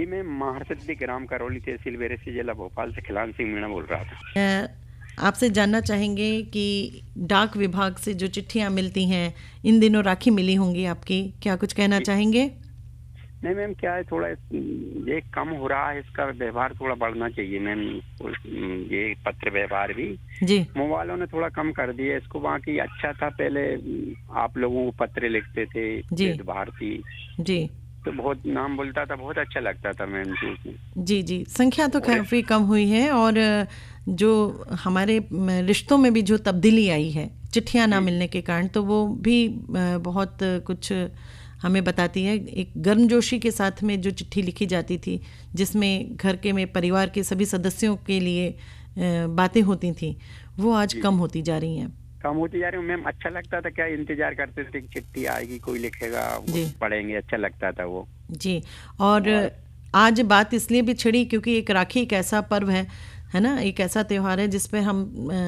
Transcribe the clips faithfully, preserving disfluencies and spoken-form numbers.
मैं महारसिद्धि ग्राम करौली तहसील वेरसी जिला भोपाल से खिलान सिंह मीणा बोल रहा था। अ, आपसे जानना चाहेंगे कि डाक विभाग से जो चिट्ठियां मिलती हैं, इन दिनों राखी मिली होंगी आपकी, क्या कुछ कहना चाहेंगे? नहीं मैम, क्या है, थोड़ा ये कम हो रहा है, इसका व्यवहार थोड़ा बढ़ना चाहिए मैम। ये पत्र व्यवहार भी जी मोबाइलों ने थोड़ा कम कर दिया इसको। बाकी अच्छा था पहले, आप लोगों को पत्र लिखते थे जी वेद भारती, जी तो बहुत नाम बोलता था, बहुत अच्छा लगता था मैम। जी जी संख्या तो और काफ़ी कम हुई है, और जो हमारे रिश्तों में भी जो तब्दीली आई है चिट्ठियां ना जी मिलने के कारण, तो वो भी बहुत कुछ हमें बताती है। एक गर्मजोशी के साथ में जो चिट्ठी लिखी जाती थी, जिसमें घर के में परिवार के सभी सदस्यों के लिए बातें होती थी, वो आज जी कम होती जा रही हैं। कम होती जा रही हूँ मैम। अच्छा लगता था, क्या इंतजार करते थे कि चिट्ठी आएगी, कोई लिखेगा, जी पढ़ेंगे, अच्छा लगता था वो। जी और और आज बात इसलिए भी छिड़ी क्योंकि एक राखी एक ऐसा पर्व है है ना, एक ऐसा त्यौहार है जिस पे हम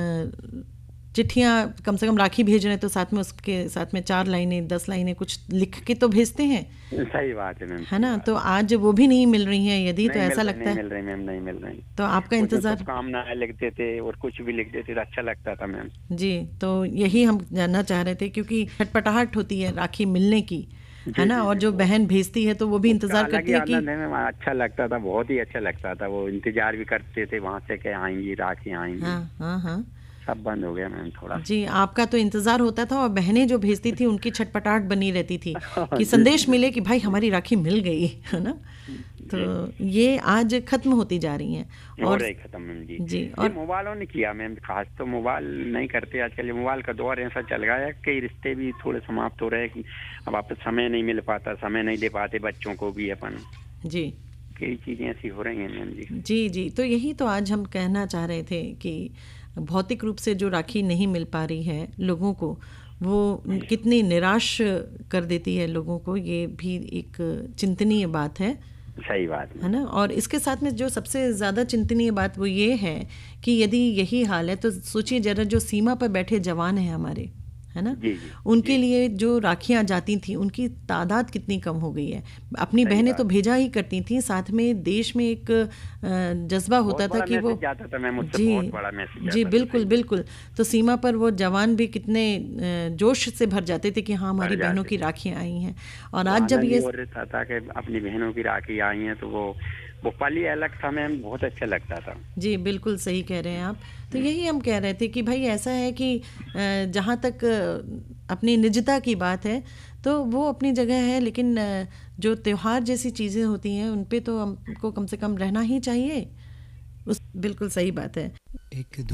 चिट्ठियाँ कम से कम राखी भेज रहे हैं तो साथ में उसके साथ में चार लाइनें दस लाइनें कुछ लिख के तो भेजते हैं, सही बात है मैम, है सही ना। बात तो है। आज वो भी नहीं मिल रही हैं यदि, तो नहीं मिल ऐसा रही, लगता नहीं है। मिल रही मैम, नहीं मिल रही। तो आपका उसमें इंतज़ार। शुभकामनाएं लिखते थे और कुछ भी लिख देते थे, अच्छा लगता था मैम। जी, तो यही हम जानना चाह रहे थे, क्योंकि छटपटाहट होती है राखी मिलने की, है जी ना, जी और जी जो वो बहन भेजती है तो वो भी उसका इंतज़ार अलग करती ही है कि आनंद है मैम। अच्छा लगता था, बहुत ही अच्छा लगता था वो। इंतजार भी करते थे वहां से कि आएंगी राखी, आएंगी। हाँ हाँ हाँ सब बंद हो गया मैम थोड़ा। जी, आपका तो इंतज़ार होता था और बहनें जो भेजती थी उनकी छटपटाहट बनी रहती थी कि जी जी संदेश मिले कि भाई जी हमारी राखी मिल गई, है ना। तो जी ये आज खत्म होती जा रही हैं। हो और रही खत्म मैम जी। जी ये और मोबाइलों ने किया मैम, खास तो मोबाइल नहीं करते आजकल। ये मोबाइल का दौर ऐसा चल गया है, कई रिश्ते भी थोड़े समाप्त हो रहे हैं कि अब आप समय नहीं मिल पाता, समय नहीं दे पाते बच्चों को भी अपन। जी कई चीजें ऐसी हो रही हैं मैम जी। जी जी तो यही तो आज हम कहना चाह रहे थे कि भौतिक रूप से जो राखी नहीं मिल पा रही है लोगों को, वो कितनी निराश कर देती है लोगों को, ये भी एक चिंतनीय बात है सही बात है मैम। ना। और इसके साथ में जो सबसे ज़्यादा चिंतनीय बात वो ये है कि यदि यही हाल है तो सोचिए जरा, जो सीमा पर बैठे जवान हैं हमारे, है ना, जी जी उनके जी लिए जो राखियां जाती थी उनकी तादाद कितनी कम हो गई है। अपनी सही बहनें तो बात। भेजा ही करती थी, साथ में देश में एक जज्बा बहुत होता था बड़ा कि वो। मैसेज जाता था मैम, उससे जी बहुत बड़ा मैसेज जी जाता था। बिल्कुल सही में बिल्कुल। तो सीमा पर वो जवान भी कितने अ, जोश से भर जाते थे कि हाँ बढ़ हमारी बहनों जाते की थे। राखियां आई हैं। और वो आज जब आनंद ही ये। हो रहा था कि अपनी बहनों की राखी आई है, तो वो वो पल ही अलग था मैम, बहुत अच्छा लगता था। जी बिल्कुल सही कह रहे हैं आप। तो यही हम कह रहे थे कि भाई ऐसा है कि जहाँ तक अपनी निजता की बात है तो वो अपनी जगह है, लेकिन जो त्योहार जैसी चीज़ें होती हैं उन पे तो हमको कम से कम रहना ही चाहिए। उस बिल्कुल सही बात है। एक